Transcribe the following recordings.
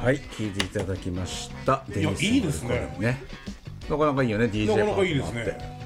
はい、聴いていただきました。 いや、いいですね。 なかなかいいよね、DJ パートもあって。 なかなかいいですね。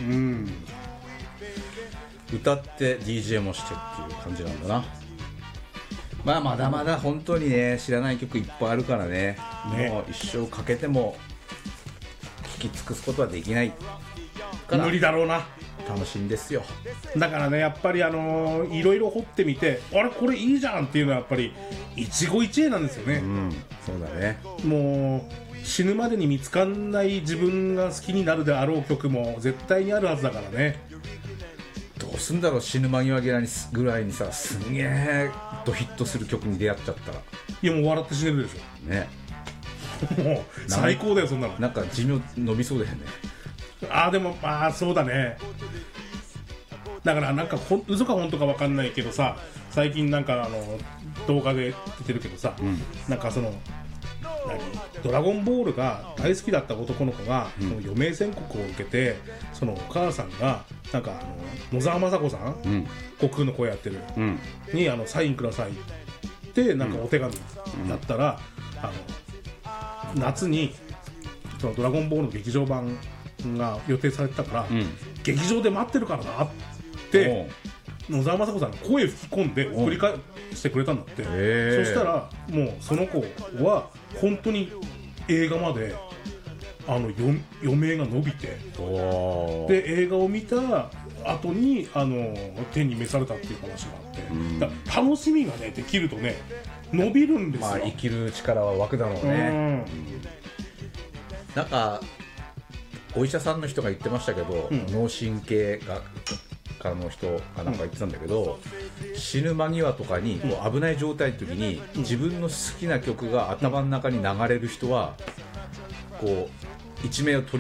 歌って DJ もしてっていう感じなんだな。まあまだまだ本当にね、知らない曲いっぱいあるからね。もう一生かけても聴き尽くすことはできないから無理だろうな。 楽しいんですよ。 だからね、やっぱりいろいろ掘ってみて、あれこれいいじゃんっていうのはやっぱり一期一会なんですよね。 そうだね。 もう死ぬまでに見つかんない自分が好きになるであろう曲も絶対にあるはずだからね。 どうすんだろう、死ぬ間際ぐらいにさ、すんげえドヒットする曲に出会っちゃったら。 いや、もう笑って死ねるでしょね。 もう最高だよ、そんなの。 なんか寿命伸びそうだよね。 でもそうだね。だからなんか嘘か本当か分かんないけどさ、最近なんか動画で出てるけどさ、なんかドラゴンボールが大好きだった男の子が、その余命宣告を受けて、そのお母さんがなんか野沢雅子さん、悟空の声やってる、にサインくださいってなんかお手紙やったら、夏にそのドラゴンボールの劇場版が予定されてたから、劇場で待ってるからなって野沢雅子さんが声吹き込んで送り返してくれたんだって。そしたらもうその子は本当に映画まで余命が伸びて、で映画を見た後に天に召されたっていう話があって、だから楽しみがねできるとね伸びるんですよ。 生きる力は湧くだろうね。なんかお医者さんの人が言ってましたけど、脳神経学科の人がなんか言ってたんだけど、死ぬ間際とかにこう危ない状態の時に、自分の好きな曲が頭の中に流れる人はこう一命を取り